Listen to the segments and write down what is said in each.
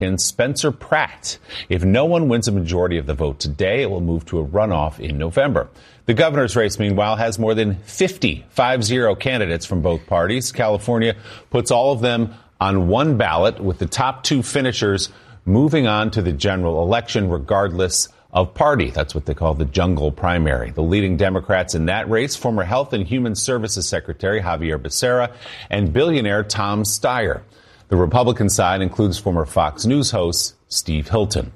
Spencer Pratt. If no one wins a majority of the vote today, it will move to a runoff in November. The governor's race, meanwhile, has more than 50 candidates from both parties. California puts all of them on one ballot, with the top two finishers moving on to the general election regardless of party. That's what they call the jungle primary. The leading Democrats in that race, former Health and Human Services Secretary Xavier Becerra and billionaire Tom Steyer. The Republican side includes former Fox News host Steve Hilton.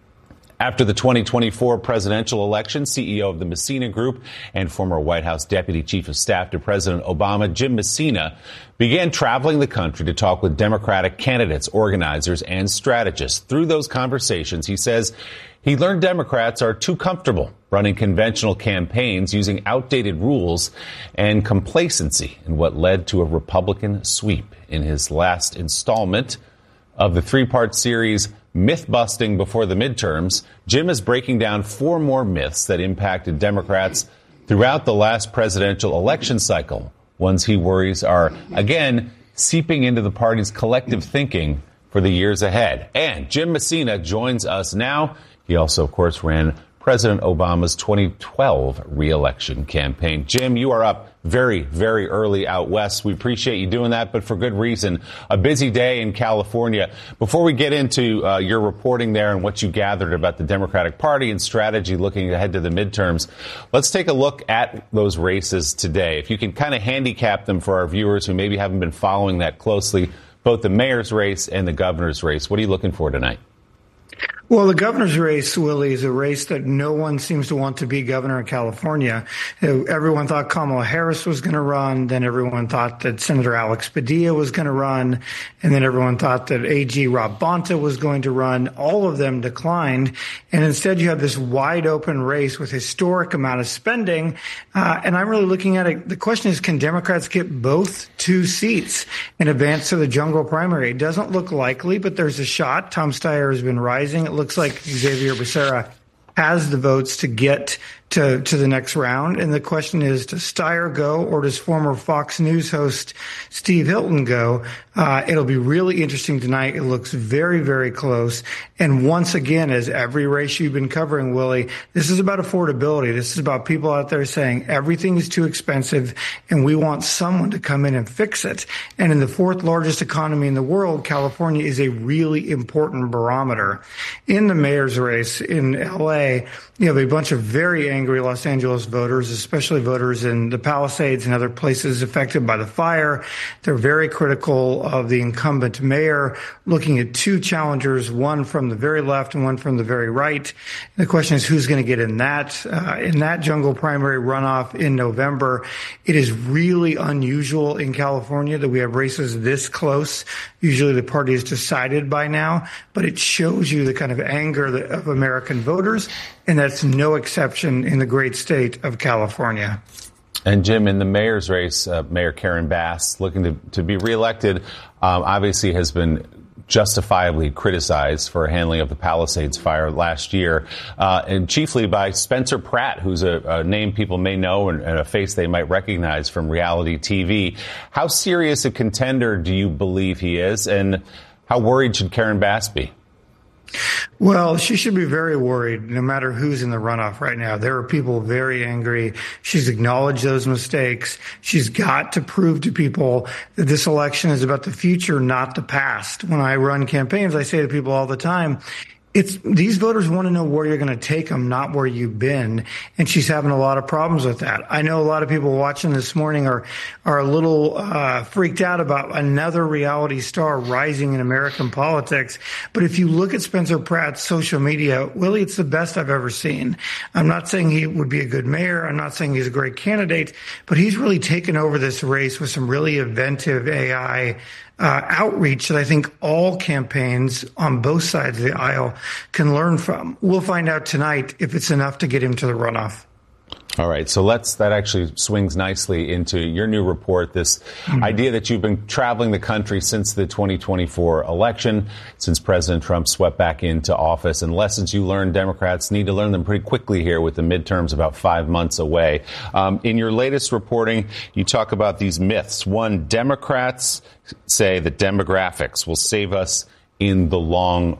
After the 2024 presidential election, CEO of the Messina Group and former White House Deputy Chief of Staff to President Obama, Jim Messina, began traveling the country to talk with Democratic candidates, organizers, and strategists. Through those conversations, he says he learned Democrats are too comfortable running conventional campaigns using outdated rules and complacency, in what led to a Republican sweep. In his last installment of the three-part series, Myth-Busting Before the Midterms, Jim is breaking down 4 more myths that impacted Democrats throughout the last presidential election cycle, ones he worries are, again, seeping into the party's collective thinking for the years ahead. And Jim Messina joins us now. He also, of course, ran President Obama's 2012 re-election campaign. Jim, you are up very, very early out west. We appreciate you doing that, but for good reason. A busy day in California. Before we get into your reporting there and what you gathered about the Democratic Party and strategy looking ahead to the midterms, let's take a look at those races today. If you can kind of handicap them for our viewers who maybe haven't been following that closely, both the mayor's race and the governor's race. What are you looking for tonight? Well, the governor's race, Willie, is a race that no one seems to want to be governor of California. Everyone thought Kamala Harris was going to run. Then everyone thought that Senator Alex Padilla was going to run. And then everyone thought that AG Rob Bonta was going to run. All of them declined. And instead, you have this wide open race with historic amount of spending. And I'm really looking at it. The question is, can Democrats get both 2 seats and advance to the jungle primary? It doesn't look likely, but there's a shot. Tom Steyer has been rising. It looks like Xavier Becerra has the votes to get to the next round. And the question is, does Steyer go or does former Fox News host Steve Hilton go? It'll be really interesting tonight. It looks very, very close. And once again, as every race you've been covering, Willie, this is about affordability. This is about people out there saying everything is too expensive and we want someone to come in and fix it. And in the 4th largest economy in the world, California is a really important barometer. In the mayor's race in L.A., you have a bunch of very angry Los Angeles voters, especially voters in the Palisades and other places affected by the fire. They're very critical of the incumbent mayor, looking at 2 challengers, one from the very left and one from the very right. And the question is, who's going to get in that jungle primary runoff in November? It is really unusual in California that we have races this close. Usually the party is decided by now, but it shows you the kind of anger of American voters. And that's no exception in the great state of California. And Jim, in the mayor's race, Mayor Karen Bass, looking to be reelected, obviously has been justifiably criticized for handling of the Palisades fire last year, and chiefly by Spencer Pratt, who's a name people may know and a face they might recognize from reality TV. How serious a contender do you believe he is, and how worried should Karen Bass be? Well, she should be very worried no matter who's in the runoff right now. There are people very angry. She's acknowledged those mistakes. She's got to prove to people that this election is about the future, not the past. When I run campaigns, I say to people all the time, these voters want to know where you're going to take them, not where you've been. And she's having a lot of problems with that. I know a lot of people watching this morning are a little freaked out about another reality star rising in American politics. But if you look at Spencer Pratt's social media, Willie, it's the best I've ever seen. I'm not saying he would be a good mayor. I'm not saying he's a great candidate, but he's really taken over this race with some really inventive AI outreach that I think all campaigns on both sides of the aisle can learn from. We'll find out tonight if it's enough to get him to the runoff. All right. So that actually swings nicely into your new report, this idea that you've been traveling the country since the 2024 election, since President Trump swept back into office, and lessons you learned. Democrats need to learn them pretty quickly here with the midterms about 5 months away. In your latest reporting, you talk about these myths. One, Democrats say that demographics will save us in the long